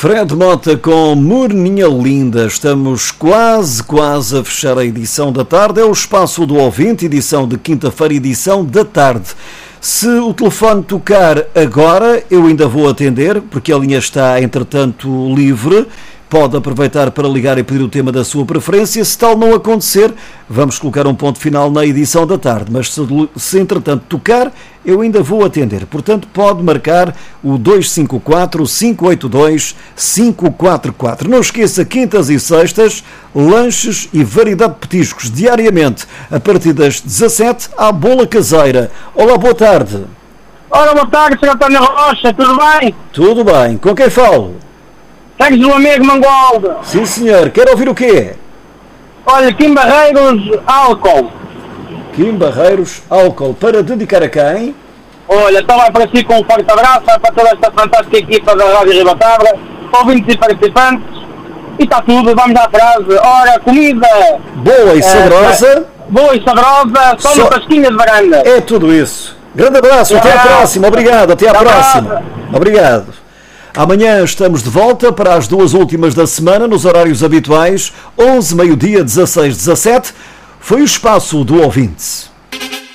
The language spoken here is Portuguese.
Fred Mota com Morninha Linda. Estamos quase a fechar a edição da tarde. É o Espaço do Ouvinte, edição de quinta-feira, edição da tarde. Se o telefone tocar agora, eu ainda vou atender, porque a linha está, entretanto, livre. Pode aproveitar para ligar e pedir o tema da sua preferência. Se tal não acontecer, vamos colocar um ponto final na edição da tarde. Mas se entretanto tocar, eu ainda vou atender. Portanto, pode marcar o 254-582-544. Não esqueça, quintas e sextas, lanches e variedade de petiscos. Diariamente, a partir das 17, há bola caseira. Olá, boa tarde. Ora, boa tarde, Sr. António Rocha, tudo bem? Tudo bem. Com quem falo? Segues do amigo Mangualde. Sim, senhor. Quer ouvir o quê? Olha, Kim Barreiros, álcool. Kim Barreiros, álcool. Para dedicar a quem? Olha, então vai para si com um forte abraço, vai para toda esta fantástica equipa da Rádio Ribatabra, ouvintes e participantes, e está tudo, vamos à frase. Ora, comida... boa e saborosa. Boa e saborosa, só uma pasquinha de varanda. É tudo isso. Grande abraço, até à próxima. Obrigado, até à próxima. Obrigado. Amanhã estamos de volta para as duas últimas da semana, nos horários habituais, 11, meio-dia, 16, 17. Foi o Espaço do Ouvinte.